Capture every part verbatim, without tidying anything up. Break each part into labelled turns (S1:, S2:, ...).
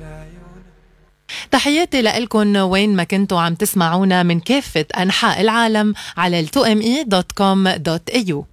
S1: تحياتي لكم وين ما كنتوا عم تسمعونا من كافة أنحاء العالم على ال تو ام اي دوت كوم دوت اي يو.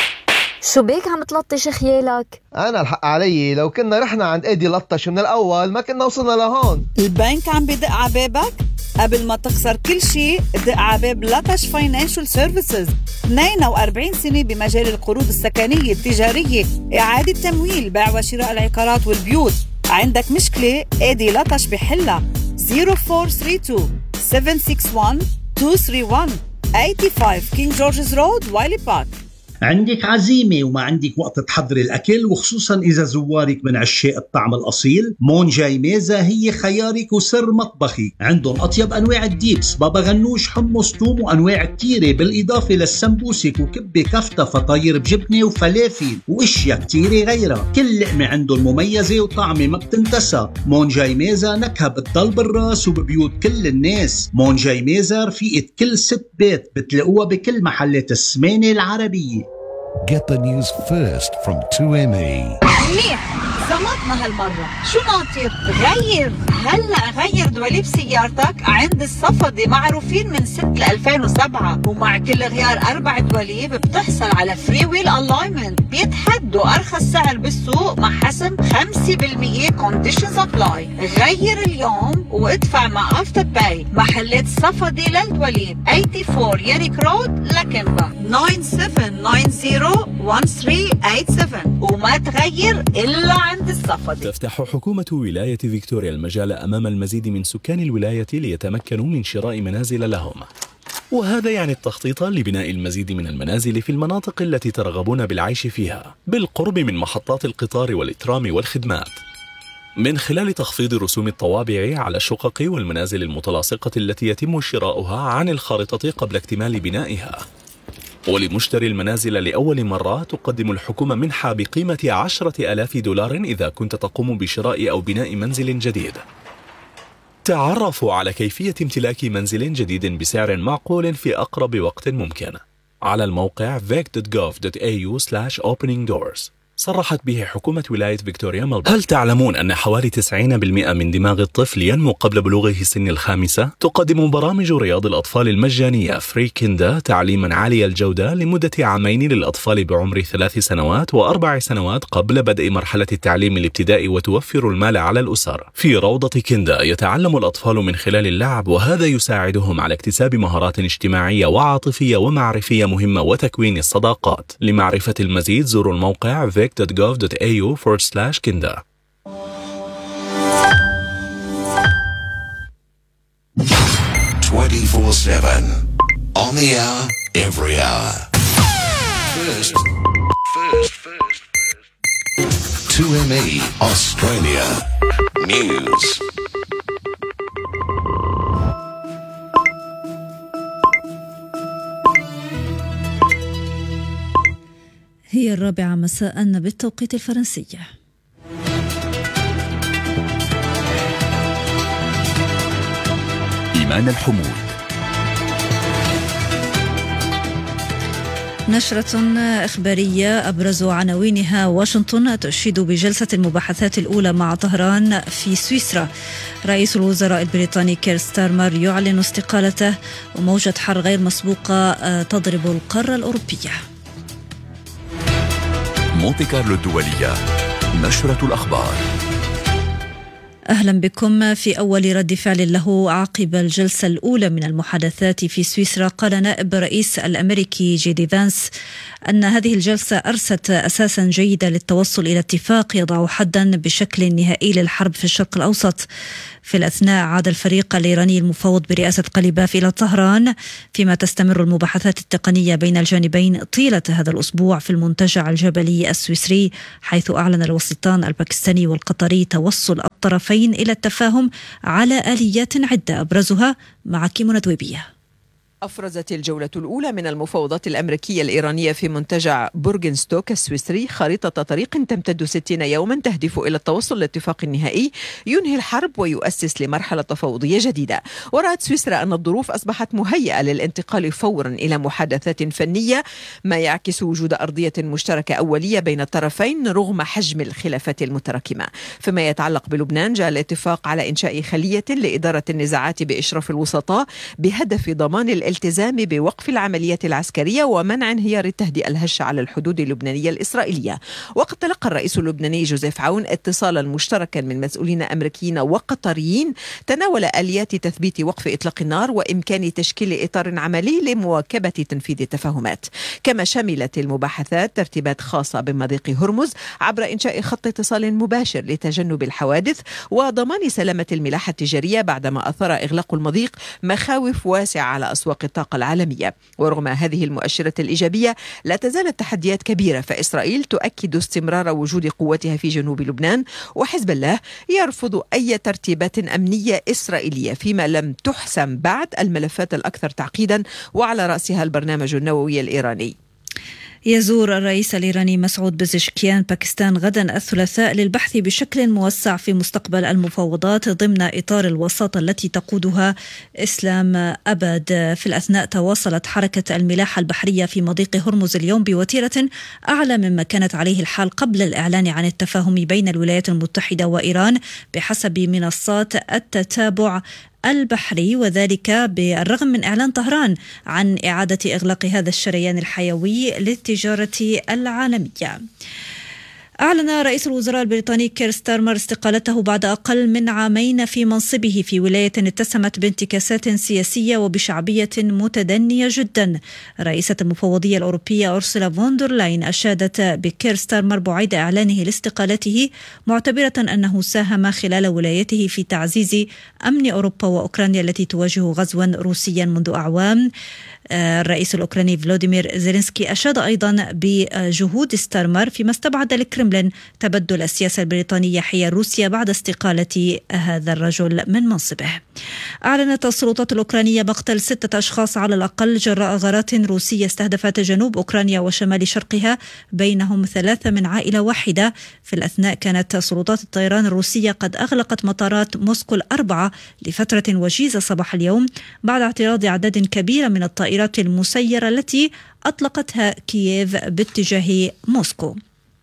S2: شو بيك عم تلطش خيالك؟
S3: أنا الحق علي، لو كنا رحنا عند ايدي لطش من الأول ما كنا وصلنا لهون.
S4: البنك عم بدق عبابك؟ قبل ما تخسر كل شيء دق عباب لطش فاينانشال سيرفيسز. اثنين وأربعين سنة بمجال القروض السكنية التجارية، إعادة تمويل، بيع وشراء العقارات والبيوت. عندك مشكلة؟ ايدي لطش بحلها. صفر أربعة ثلاثة اثنين سبعة ستة واحد اثنين ثلاثة واحد خمسة وثمانين كينج جورجز رود وايلي بارك.
S5: عندك عزيمة وما عندك وقت تحضري الأكل، وخصوصا إذا زوارك من عشاق الطعم الأصيل، مون جاي ميزة هي خيارك وسر مطبخي. عندهم أطيب أنواع الديبس، بابا غنوش، حمص، توم، وأنواع كتيرة، بالإضافة للسمبوسك وكبة كفتة، فطاير بجبنة وفلافل وإشياء كتيرة غيرها. كل لقمة عندهم مميزة وطعمة ما بتنتسى. مون جاي ميزة نكهة بتضل بالراس وببيوت كل الناس. مون جاي ميزة رفيقة كل ست بيت، بتلاقوها بكل محلات السمانة العربية.
S6: Get the news first from تو إم إي.
S4: منيح، زمطنا هالمرة. شو ناطر؟ غير هلأ غير دواليب سيارتك عند الصفدي، معروفين من ستة لألفين وسبعة، ومع كل غيار أربع دواليب بتحصل على فري ويل ألاينمنت. بيتحدوا أرخص سعر بالسوق مع حسم خمسة بالمية كونديشنز أبلاي. غير اليوم وادفع مع أفتر باي. محلات الصفدي للدواليب أربعة وثمانين ياريك رود لكنبا تسعة سبعة تسعة صفر واحد ثلاثة ثمانية سبعة، وما تغير إلا عند الصفدي.
S7: تفتح حكومة ولاية فيكتوريا المجال أمام المزيد من سكان الولاية ليتمكنوا من شراء منازل لهم، وهذا يعني التخطيط لبناء المزيد من المنازل في المناطق التي ترغبون بالعيش فيها بالقرب من محطات القطار والإترام والخدمات، من خلال تخفيض رسوم الطوابع على الشقق والمنازل المتلاصقة التي يتم شراؤها عن الخارطة قبل اكتمال بنائها. ولمشتري المنازل لأول مرة تقدم الحكومة منحة بقيمة عشرة آلاف دولار إذا كنت تقوم بشراء أو بناء منزل جديد. تعرفوا على كيفية امتلاك منزل جديد بسعر معقول في أقرب وقت ممكن على الموقع فيك دوت جوف دوت إيه يو سلاش أوبنينج دورز. صرحت به حكومة ولاية فيكتوريا ملبورن. هل تعلمون أن حوالي تسعين بالمئة من دماغ الطفل ينمو قبل بلوغه سن الخامسة؟ تقدم برامج رياض الأطفال المجانية فري كيندا تعليما عالي الجودة لمدة عامين للأطفال بعمر ثلاث سنوات وأربع سنوات قبل بدء مرحلة التعليم الابتدائي، وتوفر المال على الأسر. في روضة كيندا يتعلم الأطفال من خلال اللعب، وهذا يساعدهم على اكتساب مهارات اجتماعية وعاطفية ومعرفية مهمة وتكوين الصداقات. لمعرفة المزيد زوروا الموقع فيك دوت جوف دوت إيه يو forward slash kinda.
S6: twenty-four seven on the hour, every hour. First, first, first, first. two M E Australia News.
S8: هي الرابعة مساء بالتوقيت الفرنسي.
S7: إيمان الحمود.
S8: نشرة إخبارية أبرز عناوينها: واشنطن تشيد بجلسة المباحثات الأولى مع طهران في سويسرا. رئيس الوزراء البريطاني كير ستارمر يعلن استقالته. وموجة حر غير مسبوقة تضرب القارة الأوروبية.
S7: مونتي كارلو الدولية، نشرة الأخبار.
S8: أهلا بكم. في أول رد فعل له عقب الجلسة الأولى من المحادثات في سويسرا، قال نائب رئيس الأمريكي جي دي فانس أن هذه الجلسة أرست أساسا جيدا للتوصل إلى اتفاق يضع حدا بشكل نهائي للحرب في الشرق الأوسط. في الأثناء عاد الفريق الإيراني المفوض برئاسة قليباف إلى طهران، فيما تستمر المباحثات التقنية بين الجانبين طيلة هذا الأسبوع في المنتجع الجبلي السويسري، حيث أعلن الوسيطان الباكستاني والقطري توصل الطرفين إلى التفاهم على آليات عدة أبرزها مع كيمون دويبية.
S9: أفرزت الجولة الأولى من المفاوضات الأمريكية الإيرانية في منتجع بورغنستوك السويسري خريطة طريق تمتد ستين يوما تهدف إلى التوصل لاتفاق نهائي ينهي الحرب ويؤسس لمرحلة تفاوضية جديدة. ورأت سويسرا أن الظروف أصبحت مهيئة للانتقال فورا إلى محادثات فنية، ما يعكس وجود أرضية مشتركة أولية بين الطرفين رغم حجم الخلافات المتراكمة. فيما يتعلق بلبنان، جاء الاتفاق على إنشاء خلية لإدارة النزاعات بإشراف الوسطاء بهدف ضمان الالتزام بوقف العمليات العسكرية ومنع انهيار التهدئة الهشة على الحدود اللبنانية الإسرائيلية. وقد تلقى الرئيس اللبناني جوزيف عون اتصالا مشتركا من مسؤولين أمريكيين وقطريين تناول آليات تثبيت وقف إطلاق النار وإمكان تشكيل إطار عملي لمواكبة تنفيذ التفاهمات. كما شملت المباحثات ترتيبات خاصة بمضيق هرمز عبر إنشاء خط اتصال مباشر لتجنب الحوادث وضمان سلامة الملاحة التجارية بعدما أثار إغلاق المضيق مخاوف واسعة على أسواق الطاقة العالمية. ورغم هذه المؤشرات الإيجابية لا تزال التحديات كبيرة، فإسرائيل تؤكد استمرار وجود قوتها في جنوب لبنان، وحزب الله يرفض أي ترتيبات أمنية إسرائيلية، فيما لم تحسم بعد الملفات الأكثر تعقيدا وعلى رأسها البرنامج النووي الإيراني.
S8: يزور الرئيس الإيراني مسعود بزشكيان باكستان غدا الثلاثاء للبحث بشكل موسع في مستقبل المفاوضات ضمن إطار الوساطة التي تقودها إسلام أبد. في الأثناء تواصلت حركة الملاحة البحرية في مضيق هرمز اليوم بوتيرة أعلى مما كانت عليه الحال قبل الإعلان عن التفاهم بين الولايات المتحدة وإيران بحسب منصات التتابع البحري، وذلك بالرغم من إعلان طهران عن إعادة إغلاق هذا الشريان الحيوي للتجارة العالمية. أعلن رئيس الوزراء البريطاني كير ستارمر استقالته بعد أقل من عامين في منصبه في ولاية اتسمت بانتكاسات سياسية وبشعبية متدنية جدا. رئيسة المفوضية الأوروبية أورسولا فوندر لاين أشادت بكير ستارمر بعد إعلانه لاستقالته، معتبرة أنه ساهم خلال ولايته في تعزيز أمن أوروبا وأوكرانيا التي تواجه غزوا روسيا منذ أعوام. الرئيس الأوكراني فلوديمير زيلينسكي أشاد أيضا بجهود ستارمر، فيما استبعد الكرملين تبدل السياسة البريطانية حيال روسيا بعد استقالة هذا الرجل من منصبه. أعلنت السلطات الأوكرانية مقتل ستة أشخاص على الأقل جراء غارات روسية استهدفت جنوب أوكرانيا وشمال شرقها، بينهم ثلاثة من عائلة واحدة. في الأثناء كانت سلطات الطيران الروسية قد أغلقت مطارات موسكو الأربعة لفترة وجيزة صباح اليوم بعد اعتراض أعداد كبيرة من الطائرات المسيرة التي أطلقتها كييف باتجاه موسكو.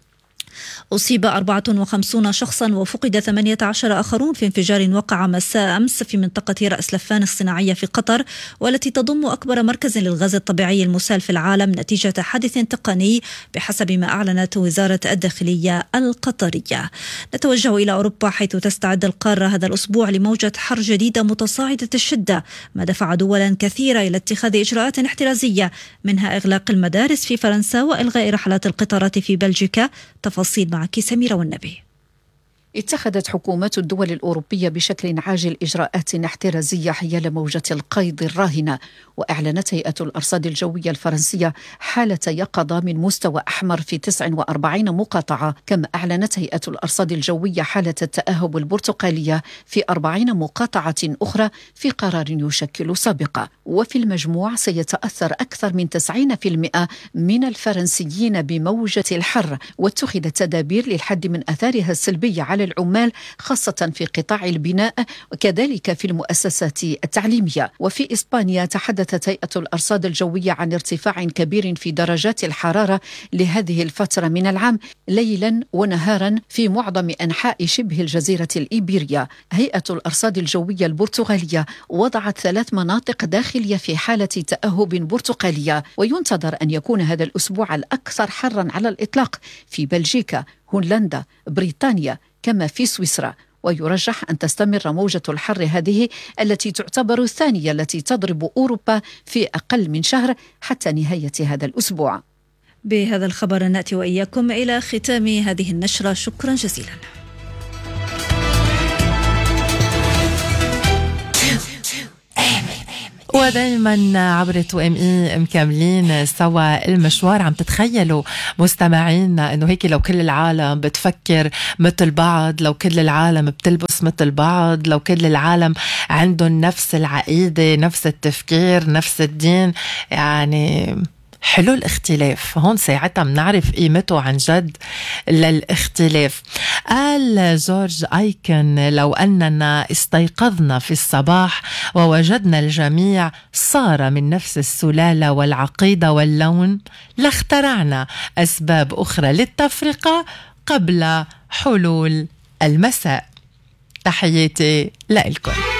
S8: أصيب أربعة وخمسين شخصا وفقد ثمانية عشر آخرون في انفجار وقع مساء أمس في منطقة رأس لفان الصناعية في قطر، والتي تضم أكبر مركز للغاز الطبيعي المسال في العالم نتيجة حادث تقني بحسب ما أعلنت وزارة الداخلية القطرية. نتوجه إلى أوروبا حيث تستعد القارة هذا الأسبوع لموجة حر جديدة متصاعدة الشدة، ما دفع دولا كثيرة إلى اتخاذ إجراءات احترازية، منها إغلاق المدارس في فرنسا وإلغاء رحلات القطارات في بلجيكا. تفاصيل معك سميرة والنبي.
S10: اتخذت حكومات الدول الأوروبية بشكل عاجل إجراءات احترازية حيال موجة القيض الراهنة، وأعلنت هيئة الأرصاد الجوية الفرنسية حالة يقظة من مستوى أحمر في تسعة وأربعين مقاطعة، كما أعلنت هيئة الأرصاد الجوية حالة التأهب البرتقالية في أربعين مقاطعة أخرى في قرار يشكل سابقة. وفي المجموع سيتأثر أكثر من تسعين بالمئة من الفرنسيين بموجة الحر، واتخذت تدابير للحد من أثارها السلبية على العمال خاصة في قطاع البناء وكذلك في المؤسسات التعليمية. وفي إسبانيا تحدثت هيئة الأرصاد الجوية عن ارتفاع كبير في درجات الحرارة لهذه الفترة من العام ليلا ونهارا في معظم أنحاء شبه الجزيرة الإيبيرية. هيئة الأرصاد الجوية البرتغالية وضعت ثلاث مناطق داخلية في حالة تأهب برتقالية، وينتظر أن يكون هذا الأسبوع الأكثر حرا على الإطلاق في بلجيكا، هولندا، بريطانيا، كما في سويسرا. ويرجح أن تستمر موجة الحر هذه التي تعتبر الثانية التي تضرب أوروبا في أقل من شهر حتى نهاية هذا الأسبوع.
S8: بهذا الخبر نأتي وإياكم إلى ختام هذه النشرة. شكرا جزيلا.
S1: ودايما عبر تو ام اي مكملين سوا المشوار. عم تتخيلوا مستمعينا انه هيك لو كل العالم بتفكر مثل بعض، لو كل العالم بتلبس مثل بعض، لو كل العالم عندهم نفس العقيدة، نفس التفكير، نفس الدين، يعني حلو الاختلاف. هون ساعتها منعرف قيمته عن جد للاختلاف. قال جورج آيكن: لو أننا استيقظنا في الصباح ووجدنا الجميع صار من نفس السلالة والعقيدة واللون، لاخترعنا أسباب أخرى للتفرقة قبل حلول المساء. تحياتي لإلكم.